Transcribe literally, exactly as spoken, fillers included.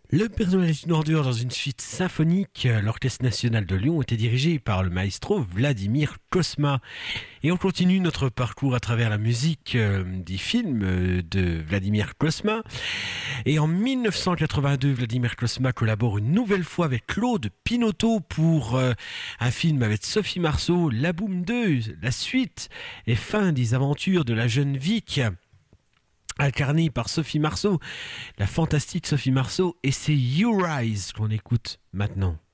Le Père Noël est une ordure dans une suite symphonique. L'Orchestre national de Lyon était dirigé par le maestro Vladimir Cosma. Et on continue notre parcours à travers la musique euh, des films euh, de Vladimir Cosma. Et en mille neuf cent quatre-vingt-deux, Vladimir Cosma collabore une nouvelle fois avec Claude Pinoteau pour euh, un film avec Sophie Marceau, La Boum deux, la suite et fin des aventures de la jeune Vic, incarnée par Sophie Marceau, la fantastique Sophie Marceau, et c'est You Rise qu'on écoute maintenant.